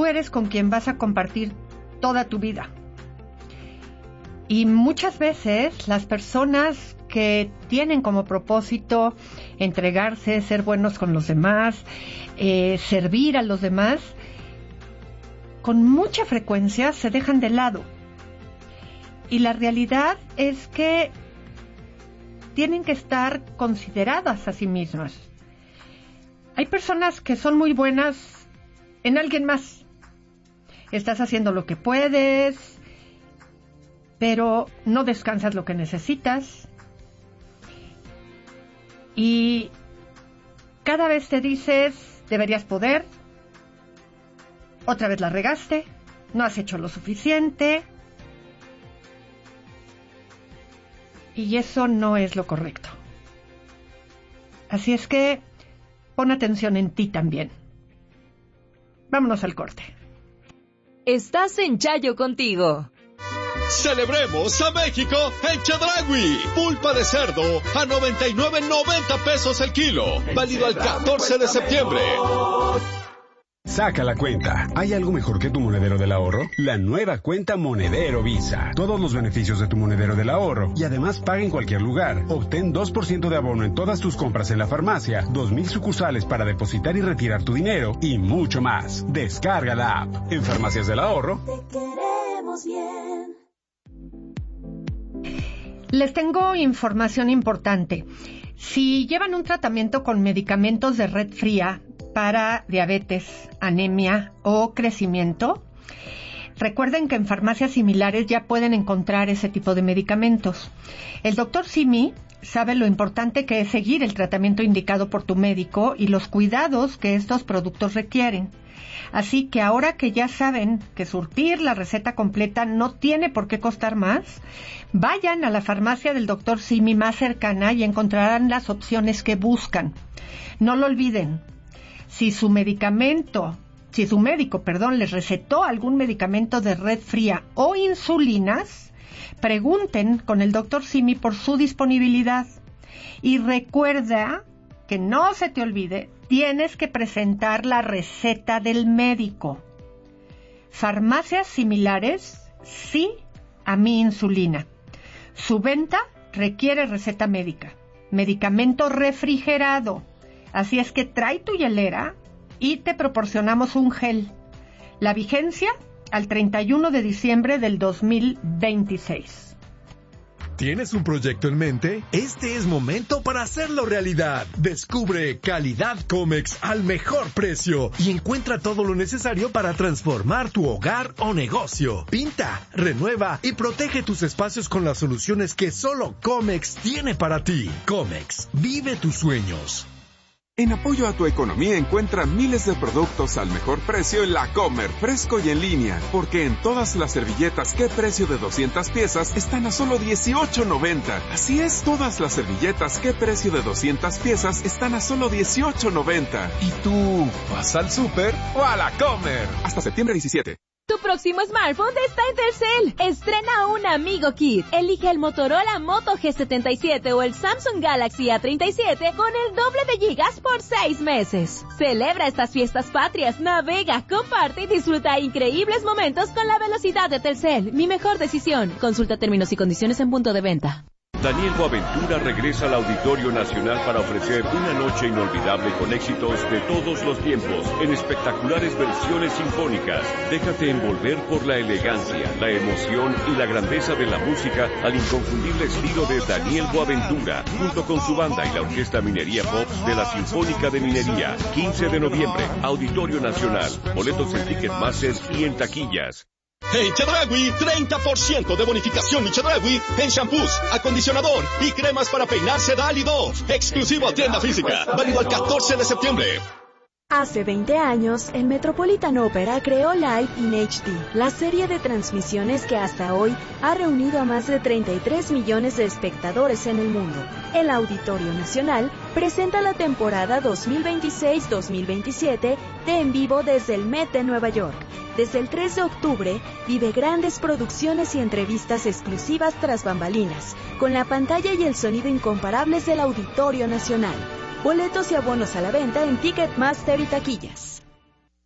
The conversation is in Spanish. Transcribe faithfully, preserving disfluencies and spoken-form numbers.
eres con quien vas a compartir toda tu vida. Y muchas veces las personas que tienen como propósito entregarse, ser buenos con los demás, eh, servir a los demás, con mucha frecuencia se dejan de lado. Y la realidad es que tienen que estar consideradas a sí mismas. Hay personas que son muy buenas en alguien más. Estás haciendo lo que puedes, pero no descansas lo que necesitas. Y cada vez te dices, deberías poder, otra vez la regaste, no has hecho lo suficiente. Y eso no es lo correcto. Así es que pon atención en ti también. Vámonos al corte. Estás en Chayo Contigo. Celebremos a México en Chedraui. Pulpa de cerdo a noventa y nueve noventa pesos el kilo. Válido al catorce de septiembre. Saca la cuenta. ¿Hay algo mejor que tu monedero del ahorro? La nueva cuenta Monedero Visa. Todos los beneficios de tu monedero del ahorro. Y además paga en cualquier lugar. Obtén dos por ciento de abono en todas tus compras en la farmacia, dos mil sucursales para depositar y retirar tu dinero y mucho más. Descarga la app. En Farmacias del Ahorro. Te queremos bien. Les tengo información importante. Si llevan un tratamiento con medicamentos de red fría para diabetes, anemia o crecimiento, recuerden que en farmacias similares ya pueden encontrar ese tipo de medicamentos. El doctor Simi sabe lo importante que es seguir el tratamiento indicado por tu médico y los cuidados que estos productos requieren. Así que ahora que ya saben que surtir la receta completa no tiene por qué costar más, vayan a la farmacia del doctor Simi más cercana y encontrarán las opciones que buscan. No lo olviden, si su medicamento, si su médico, perdón, les recetó algún medicamento de red fría o insulinas, pregunten con el doctor Simi por su disponibilidad. Y recuerda que no se te olvide, tienes que presentar la receta del médico. Farmacias similares, sí a mi insulina. Su venta requiere receta médica. Medicamento refrigerado. Así es que trae tu hielera y te proporcionamos un gel. La vigencia al treinta y uno de diciembre del dos mil veintiséis. ¿Tienes un proyecto en mente? Este es momento para hacerlo realidad. Descubre Calidad Comex al mejor precio y encuentra todo lo necesario para transformar tu hogar o negocio. Pinta, renueva y protege tus espacios con las soluciones que solo Comex tiene para ti. Comex, vive tus sueños. En apoyo a tu economía encuentra miles de productos al mejor precio en La Comer, fresco y en línea, porque en todas las servilletas ¿Qué precio de doscientas piezas? Están a solo dieciocho noventa. Así es, todas las servilletas ¿Qué precio de doscientas piezas? Están a solo dieciocho noventa. ¿Y tú vas al súper o a La Comer? Hasta septiembre diecisiete. Tu próximo smartphone está en Telcel. Estrena un Amigo Kit. Elige el Motorola Moto G setenta y siete o el Samsung Galaxy A treinta y siete con el doble de gigas por seis meses. Celebra estas fiestas patrias, navega, comparte y disfruta increíbles momentos con la velocidad de Telcel. Mi mejor decisión. Consulta términos y condiciones en punto de venta. Daniel Boaventura regresa al Auditorio Nacional para ofrecer una noche inolvidable con éxitos de todos los tiempos, en espectaculares versiones sinfónicas. Déjate envolver por la elegancia, la emoción y la grandeza de la música al inconfundible estilo de Daniel Boaventura, junto con su banda y la Orquesta Minería Pop de la Sinfónica de Minería. quince de noviembre, Auditorio Nacional. Boletos en Ticketmaster y en taquillas. En Chedraui, treinta por ciento de bonificación en Chedraui en shampoos, acondicionador y cremas para peinarse Dálido. Exclusivo a tienda física. Válido al catorce de septiembre. Hace veinte años, el Metropolitan Opera creó Live in H D, la serie de transmisiones que hasta hoy ha reunido a más de treinta y tres millones de espectadores en el mundo. El Auditorio Nacional presenta la temporada dos mil veintiséis dos mil veintisiete de En Vivo desde el Met de Nueva York. Desde el tres de octubre, vive grandes producciones y entrevistas exclusivas tras bambalinas, con la pantalla y el sonido incomparables del Auditorio Nacional. Boletos y abonos a la venta en Ticketmaster y taquillas.